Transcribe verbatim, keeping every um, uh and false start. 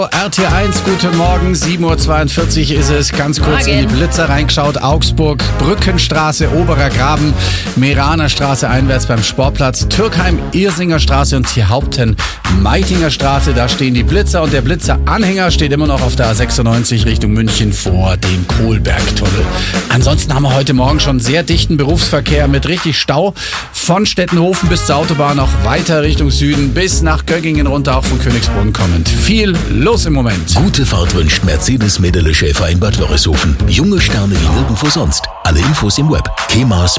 R T eins, guten Morgen, sieben Uhr zweiundvierzig ist es. Ganz kurz Morgen. in die Blitzer reingeschaut. Augsburg, Brückenstraße, Oberer Graben, Meraner Straße einwärts beim Sportplatz, Türkheim, Irsinger Straße und hier Haupten, Meitinger Straße. Da stehen die Blitzer und der Blitzer-Anhänger steht immer noch auf der A sechsundneunzig Richtung München vor dem Kohlbergtunnel. Ansonsten haben wir heute Morgen schon sehr dichten Berufsverkehr mit richtig Stau von Stettenhofen bis zur Autobahn, auch weiter Richtung Süden bis nach Göggingen runter, auch von Königsbrunn kommend. Viel los im Moment. Gute Fahrt wünscht Mercedes Mädele Schäfer in Bad Wörishofen. Junge Sterne wie nirgendwo sonst. Alle Infos im Web. kemas